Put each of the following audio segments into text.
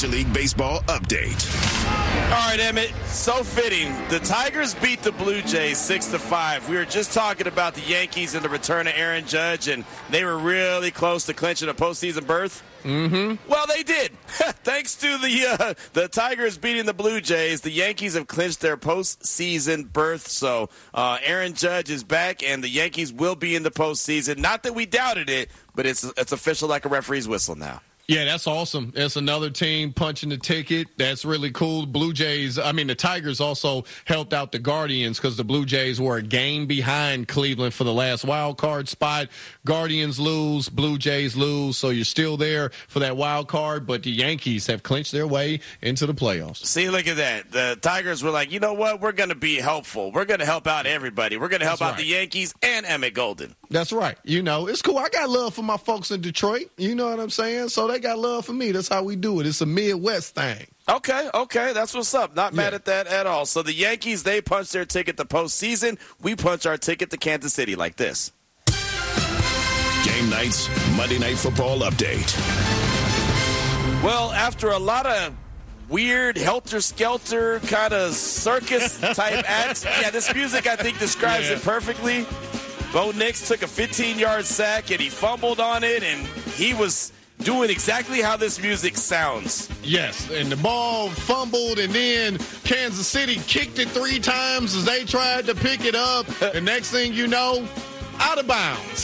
Major League Baseball update. All right, Emmett, so fitting. The Tigers beat the Blue Jays 6-5. We were just talking about the Yankees and the return of Aaron Judge, and they were really close to clinching a postseason berth. Mm-hmm. Well, they did. Thanks to the Tigers beating the Blue Jays, the Yankees have clinched their postseason berth. So Aaron Judge is back, and the Yankees will be in the postseason. Not that we doubted it, but it's official like a referee's whistle now. Yeah, that's awesome. It's another team punching the ticket. That's really cool. The Tigers also helped out the Guardians because the Blue Jays were a game behind Cleveland for the last wild card spot. Guardians lose, Blue Jays lose, so you're still there for that wild card, but the Yankees have clinched their way into the playoffs. See, look at that. The Tigers were like, you know what? We're going to be helpful. We're going to help out everybody. We're going to help out the Yankees and Emmett Golden. That's right. It's cool. I got love for my folks in Detroit. You know what I'm saying? So they got love for me. That's how we do it. It's a Midwest thing. Okay. That's what's up. Not mad at that at all. So the Yankees, they punch their ticket to postseason. We punch our ticket to Kansas City like this. Game Night's Monday Night Football update. Well, after a lot of weird helter-skelter kind of circus-type acts, this music, I think, describes it perfectly. Bo Nix took a 15-yard sack, and he fumbled on it, and he was doing exactly how this music sounds. Yes, and the ball fumbled, and then Kansas City kicked it 3 times as they tried to pick it up. The next thing you know, out of bounds.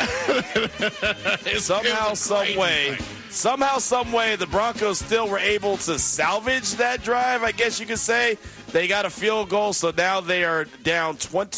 Somehow, some way, the Broncos still were able to salvage that drive, I guess you could say. They got a field goal, so now they are down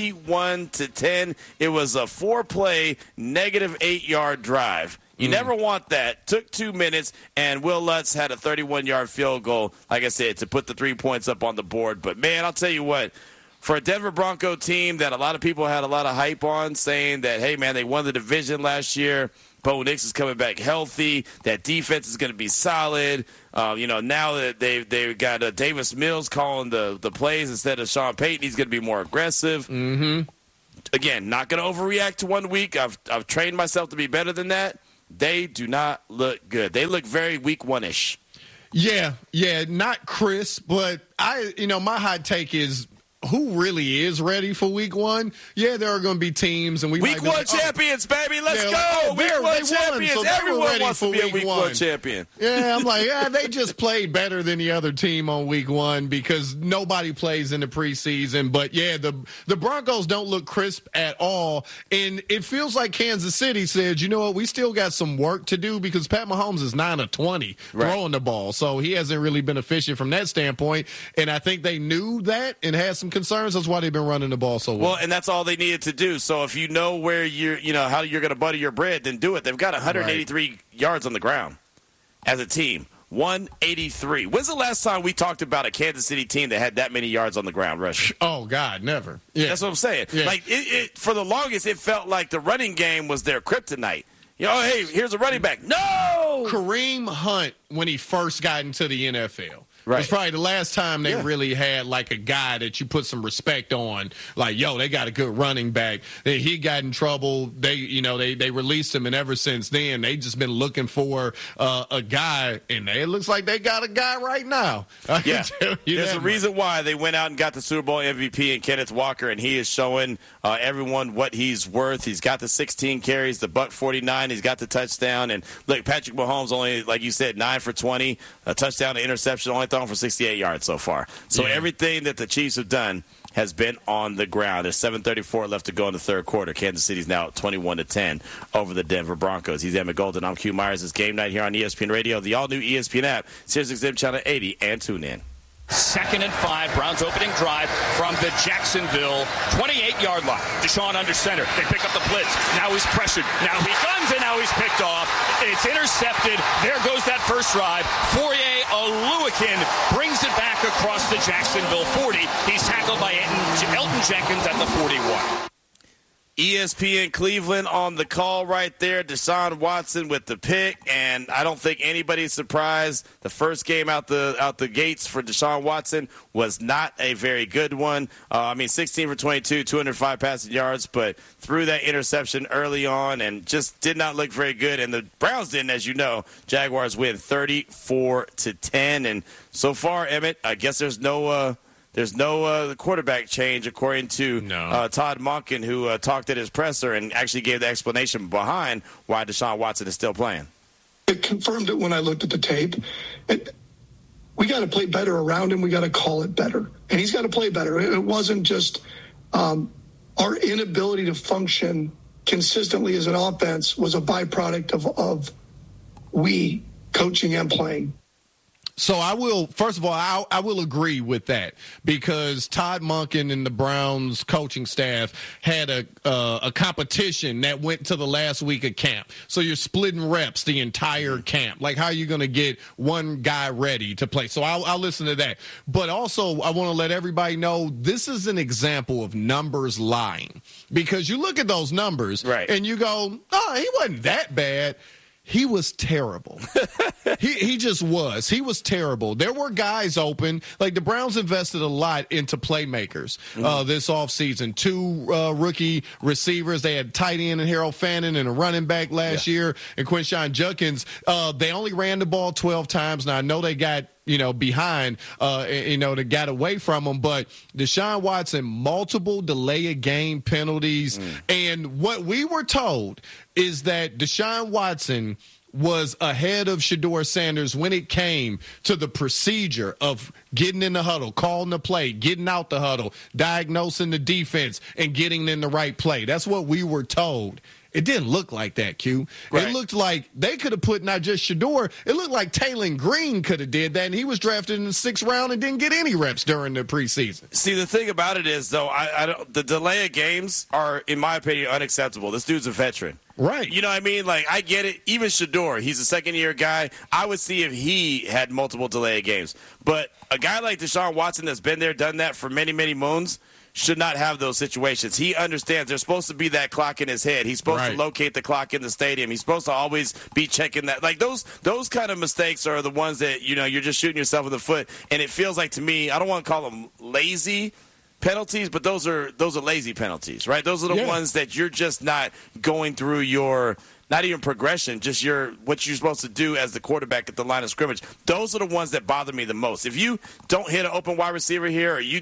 21-10. It was a 4-play, negative 8-yard drive. You never want that. Took 2 minutes, and Will Lutz had a 31-yard field goal, like I said, to put the 3 points up on the board. But, man, I'll tell you what, for a Denver Bronco team that a lot of people had a lot of hype on, saying that, hey, man, they won the division last year, Bo Nix is coming back healthy. That defense is going to be solid. Now that they've got Davis Mills calling the plays instead of Sean Payton, he's going to be more aggressive. Mm-hmm. Again, not going to overreact to 1 week. I've trained myself to be better than that. They do not look good. They look very week one-ish. Yeah, not crisp, but my hot take is who really is ready for week one? Yeah, there are going to be teams, and week one champions, baby. Let's go. Week one champions. So everyone wants to be a week one champion. Yeah, I'm like, they just played better than the other team on week one because nobody plays in the preseason. But yeah, the Broncos don't look crisp at all, and it feels like Kansas City said, you know what, we still got some work to do because Pat Mahomes is 9 of 20 throwing the ball, so he hasn't really been efficient from that standpoint. And I think they knew that and had some concerns. That's why they've been running the ball so well. Well, and that's all they needed to do. So if you know where how you're going to butter your bread, then do it. They've got 183 yards on the ground as a team. 183. When's the last time we talked about a Kansas City team that had that many yards on the ground rushing? Oh, God, never. Yeah. That's what I'm saying. Yeah. Like, for the longest, it felt like the running game was their kryptonite. Hey, here's a running back. No! Kareem Hunt, when he first got into the NFL, right. It's probably the last time they really had like a guy that you put some respect on. Like, they got a good running back. He got in trouble. They released him, and ever since then, they just been looking for a guy, and it looks like they got a guy right now. Yeah, there's a reason why they went out and got the Super Bowl MVP in Kenneth Walker, and he is showing everyone what he's worth. He's got the 16 carries, the $149. He's got the touchdown, and look, Patrick Mahomes only, like you said, 9 for 20, a touchdown, an interception, only thrown for 68 yards so far. So everything that the Chiefs have done has been on the ground. There's 7:34 left to go in the third quarter. Kansas City's now 21-10 over the Denver Broncos. He's Emmett Golden. I'm Q Myers. It's Game Night here on ESPN Radio, the all-new ESPN app, SiriusXM Channel 80, and TuneIn. 2nd and 5, Browns opening drive from the Jacksonville 28-yard line. Deshaun under center. They pick up the blitz. Now he's pressured. Now he guns, and now he's picked off. It's intercepted. There goes that first drive. Fourier Oluwakin brings it back across the Jacksonville 40. He's tackled by Elton Jenkins at the 41. ESPN Cleveland on the call right there. Deshaun Watson with the pick, and I don't think anybody's surprised. The first game out the gates for Deshaun Watson was not a very good one. 16 for 22, 205 passing yards, but threw that interception early on and just did not look very good. And the Browns didn't, as you know. Jaguars win 34-10, and so far, Emmett, I guess there's no quarterback change, according to Todd Monken, who talked at his presser and actually gave the explanation behind why Deshaun Watson is still playing. It confirmed it when I looked at the tape. We got to play better around him. We got to call it better. And he's got to play better. It wasn't just our inability to function consistently as an offense was a byproduct of we coaching and playing. So I will agree with that, because Todd Monken and the Browns coaching staff had a competition that went to the last week of camp. So you're splitting reps the entire camp. Like, how are you going to get one guy ready to play? So I'll listen to that. But also, I want to let everybody know this is an example of numbers lying, because you look at those numbers and you go, oh, he wasn't that bad. He was terrible. He just was. He was terrible. There were guys open. Like, the Browns invested a lot into playmakers this offseason. 2 rookie receivers. They had tight end and Harold Fannin and a running back last year, and Quinshon Judkins. They only ran the ball 12 times. Now, I know they got behind, that got away from him. But Deshaun Watson, multiple delay-of-game penalties. And what we were told is that Deshaun Watson was ahead of Shedeur Sanders when it came to the procedure of getting in the huddle, calling the play, getting out the huddle, diagnosing the defense, and getting in the right play. That's what we were told. It didn't look like that, Q. Right. It looked like they could have put not just Shedeur. It looked like Taylon Green could have did that, and he was drafted in the 6th round and didn't get any reps during the preseason. See, the thing about it is, though, the delay of games are, in my opinion, unacceptable. This dude's a veteran. Right. You know what I mean? Like, I get it. Even Shedeur, he's a second-year guy. I would see if he had multiple delay of games. But a guy like Deshaun Watson that's been there, done that for many, many moons, should not have those situations. He understands there's supposed to be that clock in his head. He's supposed to locate the clock in the stadium. He's supposed to always be checking that. Like, those kind of mistakes are the ones that, you're just shooting yourself in the foot. And it feels like, to me, I don't want to call them lazy penalties, but those are lazy penalties, right? Those are the ones that you're just not going through your not even progression, just what you're supposed to do as the quarterback at the line of scrimmage. Those are the ones that bother me the most. If you don't hit an open wide receiver here, or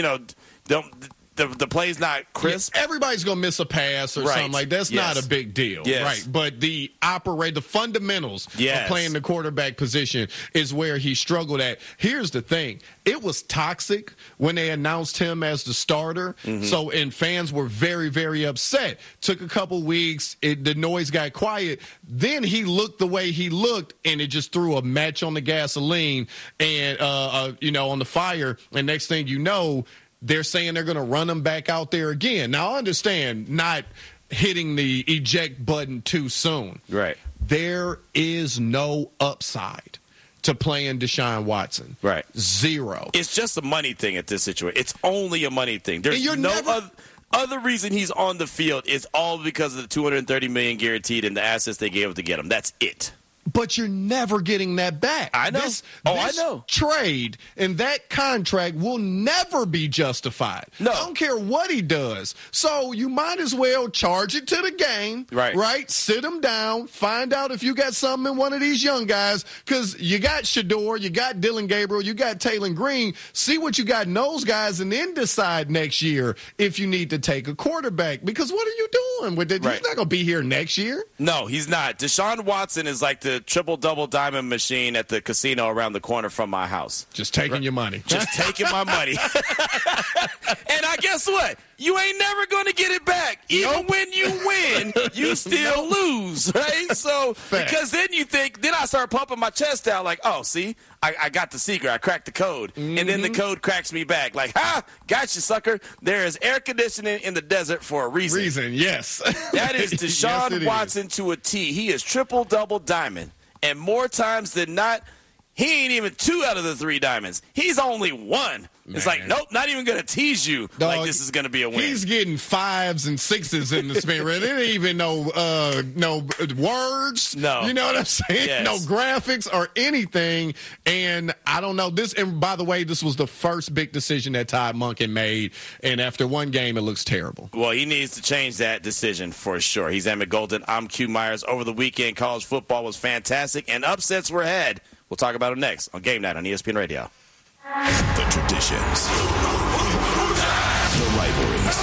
the play's not crisp. Yeah, everybody's going to miss a pass or something like that. That's not a big deal. Right. But the fundamentals of playing the quarterback position is where he struggled at. Here's the thing. It was toxic when they announced him as the starter. And fans were very, very upset. Took a couple weeks. The noise got quiet. Then he looked the way he looked, and it just threw a match on the gasoline and, on the fire. And next thing you know, they're saying they're going to run him back out there again. Now, I understand not hitting the eject button too soon. Right. There is no upside to playing Deshaun Watson. Right. Zero. It's just a money thing at this situation. It's only a money thing. There's other reason he's on the field is all because of the $230 million guaranteed and the assets they gave him to get him. That's it. But you're never getting that back. I know. I know. Trade and that contract will never be justified. No. I don't care what he does. So you might as well charge it to the game. Right? Sit him down. Find out if you got something in one of these young guys, because you got Shedeur, you got Dillon Gabriel, you got Taylon Green. See what you got in those guys and then decide next year if you need to take a quarterback. Because what are you doing with it? He's not going to be here next year. No, he's not. Deshaun Watson is like the triple-double diamond machine at the casino around the corner from my house. Just taking your money. Just taking my money. And I guess what? You ain't never going to get it back. Even when you win, you still lose, right? So, because then I start pumping my chest out like, oh, see, I got the secret. I cracked the code. And then the code cracks me back. Like, got you, sucker. There is air conditioning in the desert for a reason. Yes. That is Deshaun Watson to a T. He is triple-double diamond. And more times than not, He ain't even 2 out of the 3 diamonds. He's only 1. It's like, nope, not even going to tease you like this is going to be a win. He's getting 5s and 6s in the spin rate. There ain't even no words. No. You know what I'm saying? Yes. No graphics or anything. And I don't know. And by the way, this was the first big decision that Todd Monken made. And after one game, it looks terrible. Well, he needs to change that decision for sure. He's Emmett Golden. I'm Q Myers. Over the weekend, college football was fantastic, and upsets were had. We'll talk about them next on Game Night on ESPN Radio. The traditions. The rivalries.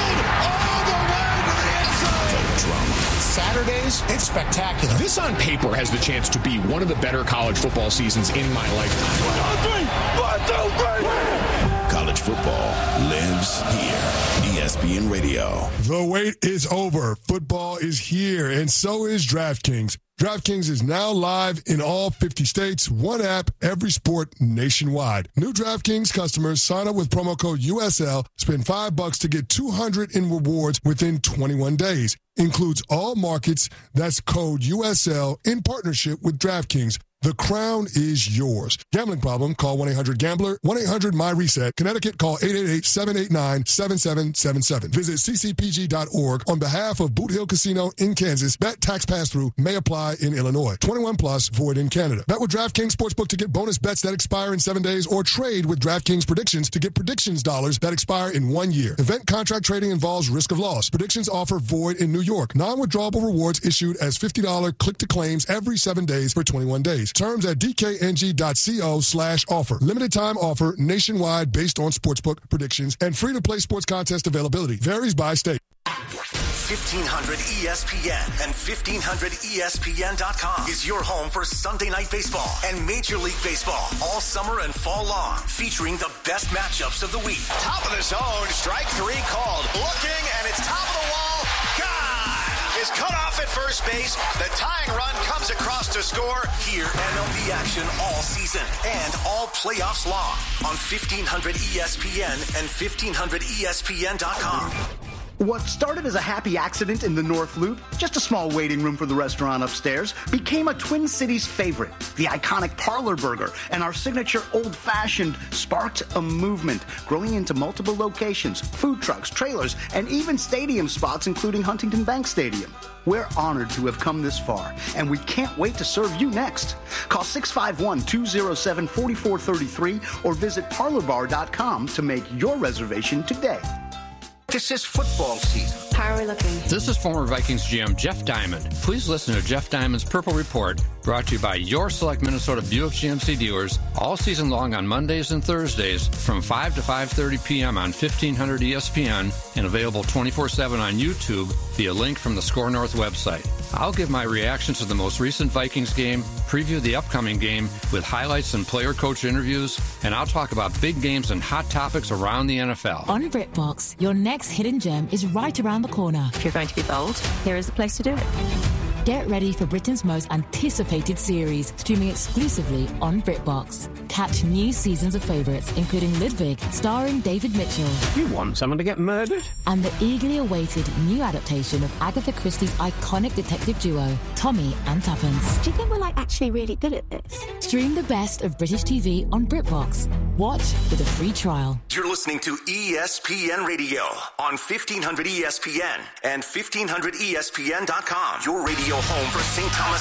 The drama. Saturdays, it's spectacular. This on paper has the chance to be one of the better college football seasons in my lifetime. 1, 2, 3. College football lives here. ESPN Radio. The wait is over. Football is here, and so is DraftKings. DraftKings is now live in all 50 states, one app, every sport nationwide. New DraftKings customers sign up with promo code USL, spend $5 to get $200 in rewards within 21 days. Includes all markets. That's code USL in partnership with DraftKings. The crown is yours. Gambling problem? Call 1-800-GAMBLER. 1-800-MY-RESET. Connecticut, call 888-789-7777. Visit ccpg.org on behalf of Boot Hill Casino in Kansas. Bet tax pass-through may apply in Illinois. 21 plus, void in Canada. Bet with DraftKings Sportsbook to get bonus bets that expire in 7 days, or trade with DraftKings Predictions to get predictions dollars that expire in 1 year. Event contract trading involves risk of loss. Predictions offer void in New York. Non-withdrawable rewards issued as $50 click-to-claims every 7 days for 21 days. Terms at dkng.co/offer. Limited time offer nationwide based on sportsbook predictions and free-to-play sports contest availability. Varies by state. 1500 ESPN and 1500ESPN.com is your home for Sunday Night Baseball and Major League Baseball all summer and fall long, featuring the best matchups of the week. Top of the zone, strike 3 called. Looking, and it's top of the wall. God is cut off at first base. The tying run comes across to score. Hear MLB action all season and all playoffs long on 1500 ESPN and 1500ESPN.com. What started as a happy accident in the North Loop, just a small waiting room for the restaurant upstairs, became a Twin Cities favorite. The iconic Parlor Burger and our signature Old Fashioned sparked a movement, growing into multiple locations, food trucks, trailers, and even stadium spots, including Huntington Bank Stadium. We're honored to have come this far, and we can't wait to serve you next. Call 651-207-4433 or visit parlorbar.com to make your reservation today. This is football season. How are we looking? This is former Vikings GM Jeff Diamond. Please listen to Jeff Diamond's Purple Report, brought to you by your select Minnesota Buick GMC dealers, all season long on Mondays and Thursdays from 5 to 5:30 p.m. on 1500 ESPN and available 24/7 on YouTube via link from the Score North website. I'll give my reactions to the most recent Vikings game, preview the upcoming game with highlights and player-coach interviews, and I'll talk about big games and hot topics around the NFL. On BritBox, your next hidden gem is right around the corner. If you're going to be bold, here is the place to do it. Get ready for Britain's most anticipated series, streaming exclusively on BritBox. Catch new seasons of favourites, including Ludwig, starring David Mitchell. You want someone to get murdered? And the eagerly awaited new adaptation of Agatha Christie's iconic detective duo, Tommy and Tuppence. Do you think we're actually really good at this? Stream the best of British TV on BritBox. Watch with a free trial. You're listening to ESPN Radio on 1500 ESPN and 1500ESPN.com. Your radio home for St. Thomas